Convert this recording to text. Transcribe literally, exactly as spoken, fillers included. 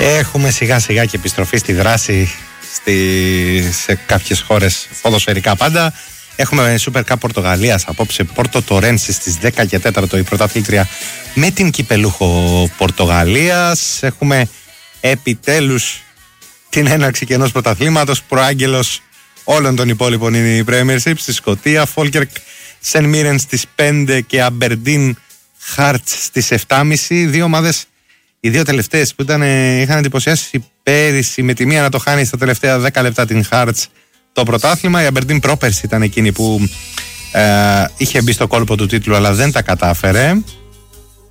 Έχουμε σιγά σιγά και επιστροφή στη δράση στη, σε κάποιες χώρες ποδοσφαιρικά πάντα. Έχουμε Super Cup Πορτογαλίας απόψε, Πόρτο Τορένσι στις δέκα και τέσσερα η πρωταθλήτρια με την κυπελούχο Πορτογαλίας. Έχουμε επιτέλους την έναρξη και ενός πρωταθλήματος. Προάγγελος όλων των υπόλοιπων είναι η Premiership στη Σκωτία. Φόλκερκ Σεν Μίρεν στις πέντε και Αμπερντίν Χάρτς στις επτά και μισή. Δύο ομάδες, οι δύο τελευταίες που ήταν, είχαν εντυπωσιάσει πέρυσι με τη μία να το χάνει στα τελευταία δέκα λεπτά την Χάρτς το πρωτάθλημα. Η Αμπερντίν πρόπερση ήταν εκείνη που ε, είχε μπει στο κόλπο του τίτλου αλλά δεν τα κατάφερε.